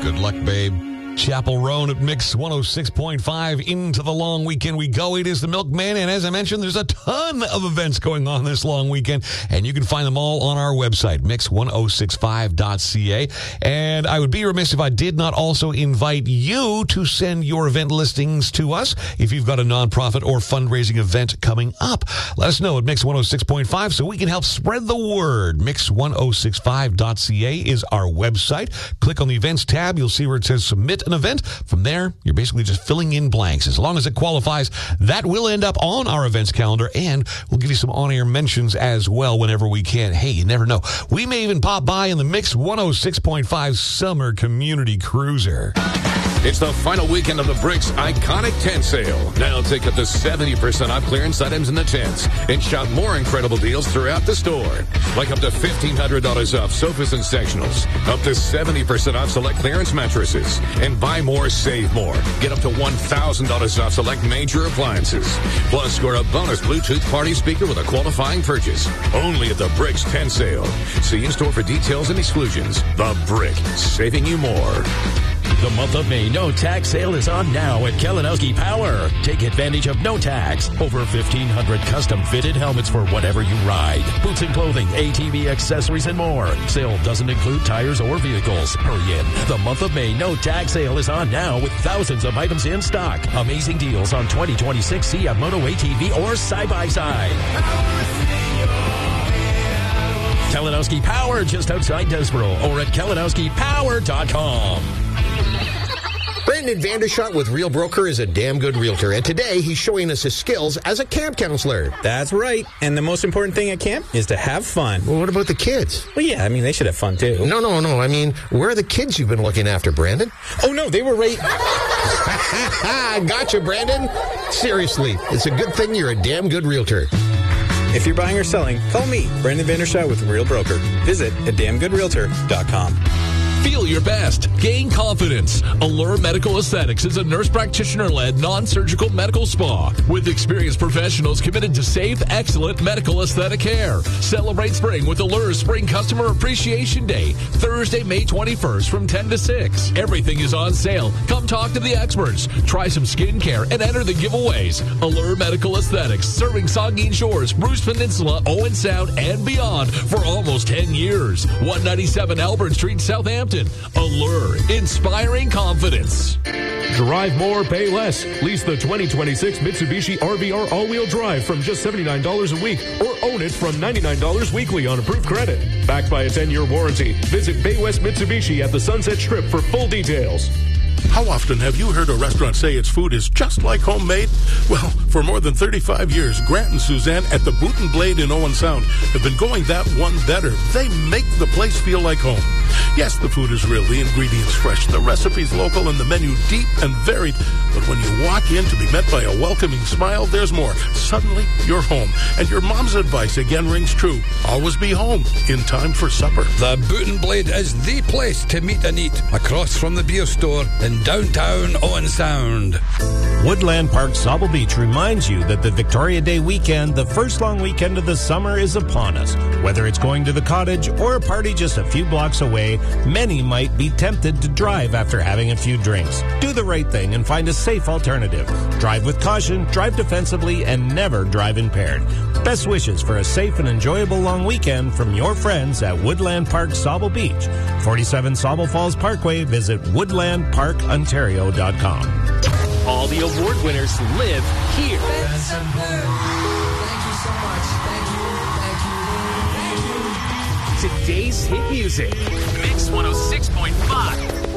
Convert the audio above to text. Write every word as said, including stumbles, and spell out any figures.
Good luck, babe. Chapel Roan at Mix one oh six point five. Into the long weekend we go. It is the Milkman, and as I mentioned, there's a ton of events going on this long weekend, and you can find them all on our website, mix one oh six five dot c a. And I would be remiss if I did not also invite you to send your event listings to us if you've got a nonprofit or fundraising event coming up. Let us know at Mix one oh six point five so we can help spread the word. mix one oh six five dot c a is our website. Click on the events tab. You'll see where it says submit an event. From there, you're basically just filling in blanks. As long as it qualifies, that will end up on our events calendar, and we'll give you some on-air mentions as well whenever we can. Hey, you never know. We may even pop by in the Mix one oh six point five Summer Community Cruiser. It's the final weekend of the Bricks Iconic Tent Sale. Now take up to seventy percent off clearance items in the tents and shop more incredible deals throughout the store. Like up to fifteen hundred dollars off sofas and sectionals, up to seventy percent off select clearance mattresses, and buy more, save more. Get up to one thousand dollars off select major appliances. Plus, score a bonus Bluetooth party speaker with a qualifying purchase. Only at the Bricks Tent Sale. See in-store for details and exclusions. The Brick, saving you more. The month of May No Tax Sale is on now at Kalinowski Power. Take advantage of no tax. Over fifteen hundred custom-fitted helmets for whatever you ride. Boots and clothing, A T V accessories, and more. Sale doesn't include tires or vehicles. Hurry in. The month of May No Tax Sale is on now with thousands of items in stock. Amazing deals on twenty twenty-six C F Moto A T V or side-by-side. Kalinowski Power just outside Desboro or at kalinowski power dot com. Brandon Vandershot with Real Broker is a damn good realtor, and today he's showing us his skills as a camp counselor. That's right. And the most important thing at camp is to have fun. Well, what about the kids? Well, yeah, I mean, they should have fun, too. No, no, no. I mean, where are the kids you've been looking after, Brandon? Oh, no, they were right... Gotcha, Brandon. Seriously, it's a good thing you're a damn good realtor. If you're buying or selling, call me, Brandon Vandershot with Real Broker. Visit at damn good realtor dot com. Feel your best. Gain confidence. Allure Medical Aesthetics is a nurse practitioner-led, non-surgical medical spa with experienced professionals committed to safe, excellent medical aesthetic care. Celebrate spring with Allure Spring Customer Appreciation Day, Thursday, May twenty-first from ten to six. Everything is on sale. Come talk to the experts. Try some skincare and enter the giveaways. Allure Medical Aesthetics, serving Saugeen Shores, Bruce Peninsula, Owen Sound, and beyond for almost ten years. one ninety-seven Albert Street, Southampton. Allure, inspiring confidence. Drive more, pay less. Lease the twenty twenty-six Mitsubishi R V R all-wheel drive from just seventy-nine dollars a week, or own it from ninety-nine dollars weekly on approved credit. Backed by a ten-year warranty. Visit Bay West Mitsubishi at the Sunset Strip for full details. How often have you heard a restaurant say its food is just like homemade? Well, for more than thirty-five years, Grant and Suzanne at the Boot and Blade in Owen Sound have been going that one better. They make the place feel like home. Yes, the food is real, the ingredients fresh, the recipes local, and the menu deep and varied. But when you walk in to be met by a welcoming smile, there's more. Suddenly, you're home. And your mom's advice again rings true. Always be home in time for supper. The Boot and Blade is the place to meet and eat, across from the beer store in downtown Owen Sound. Woodland Park Sauble Beach reminds you that the Victoria Day weekend, the first long weekend of the summer, is upon us. Whether it's going to the cottage or a party just a few blocks away, many might be tempted to drive after having a few drinks. Do the right thing and find a safe alternative. Drive with caution, drive defensively, and never drive impaired. Best wishes for a safe and enjoyable long weekend from your friends at Woodland Park Sauble Beach. forty-seven Sauble Falls Parkway. Visit woodland park ontario dot com. All the award winners live here. Thank you so much. Thank you. Thank you. Thank you. Today's hit music. Mix one oh six point five.